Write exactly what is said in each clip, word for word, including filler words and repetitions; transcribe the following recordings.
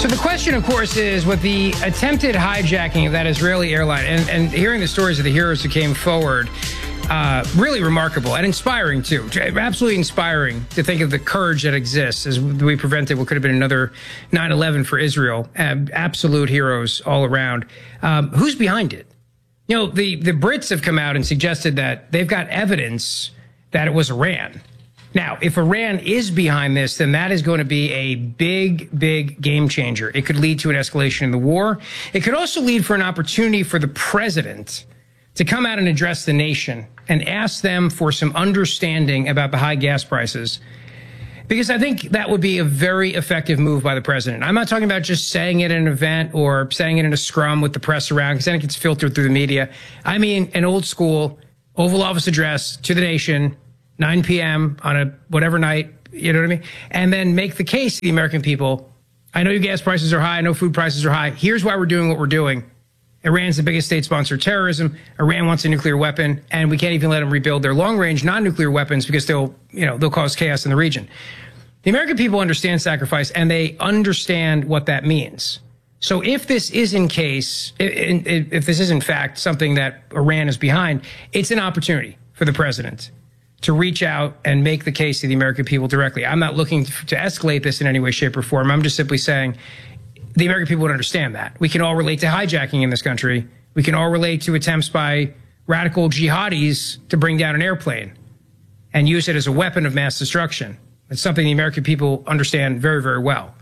So the question, of course, is with the attempted hijacking of that Israeli airline, and, and hearing the stories of the heroes who came forward, uh, really remarkable and inspiring, too. Absolutely inspiring to think of the courage that exists as we prevented what could have been another nine eleven for Israel. Uh, absolute heroes all around. Um, who's behind it? You know, the, the Brits have come out and suggested that they've got evidence that it was Iran. Now, if Iran is behind this, then that is going to be a big, big game changer. It could lead to an escalation in the war. It could also lead for an opportunity for the president to come out and address the nation and ask them for some understanding about the high gas prices. Because I think that would be a very effective move by the president. I'm not talking about just saying it at an event or saying it in a scrum with the press around, because then it gets filtered through the media. I mean, an old school Oval Office address to the nation, nine p.m. on a whatever night, you know what I mean? And then make the case to the American people. I know your gas prices are high. I know food prices are high. Here's why we're doing what we're doing. Iran's the biggest state sponsor of terrorism. Iran wants a nuclear weapon, and we can't even let them rebuild their long-range non-nuclear weapons because they'll, you know, they'll cause chaos in the region. The American people understand sacrifice, and they understand what that means. So if this is in case, if, if this is in fact something that Iran is behind, it's an opportunity for the president to reach out and make the case to the American people directly. I'm not looking to escalate this in any way, shape, or form. I'm just simply saying the American people would understand that. We can all relate to hijacking in this country. We can all relate to attempts by radical jihadis to bring down an airplane and use it as a weapon of mass destruction. It's something the American people understand very, very well.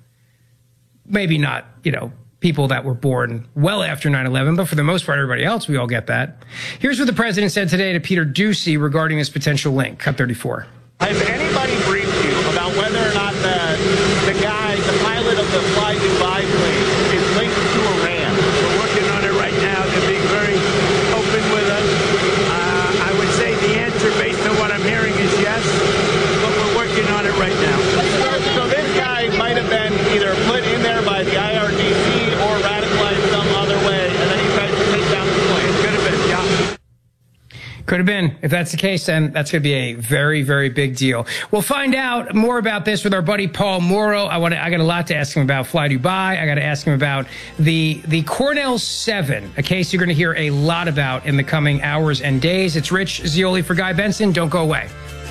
Maybe not, you know, people that were born well after nine eleven, but for the most part, everybody else, we all get that. Here's what the president said today to Peter Doocy regarding this potential link. Cut thirty-four. Has anybody briefed you about whether or not the, the guy, the pilot of the Fly Dubai plane is linked to Iran? We're working on it right now. They're being very open with us. Uh, I would say the answer, based on what I'm hearing, is yes, but we're working on it right now. So this guy might have been either put in there by the I R G C or radicalized some other way, and then he tried to take down the plane. Could have been, yeah. Could have been. If that's the case, then that's going to be a very, very big deal. We'll find out more about this with our buddy Paul Mauro. I want to, I got a lot to ask him about Fly Dubai. I got to ask him about the the Cornell seven, a case you're going to hear a lot about in the coming hours and days. It's Rich Zeoli for Guy Benson. Don't go away.